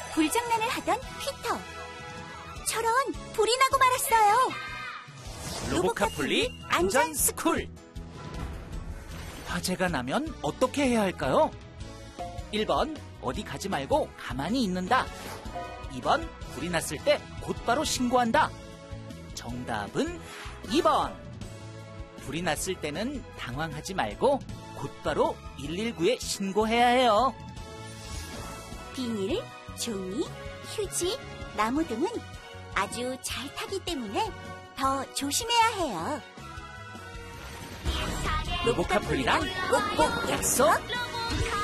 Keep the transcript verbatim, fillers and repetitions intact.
불장난을 하던 피터. 저런, 불이 나고 말았어요. 로보카폴리 안전 스쿨. 화재가 나면 어떻게 해야 할까요? 일 번 어디 가지 말고 가만히 있는다. 이 번 불이 났을 때 곧바로 신고한다. 정답은 이 번. 불이 났을 때는 당황하지 말고 곧바로 일일구에 신고해야 해요. 비닐, 종이, 휴지, 나무 등은 아주 잘 타기 때문에 더 조심해야 해요. 로보카폴리랑 꼭꼭 약속!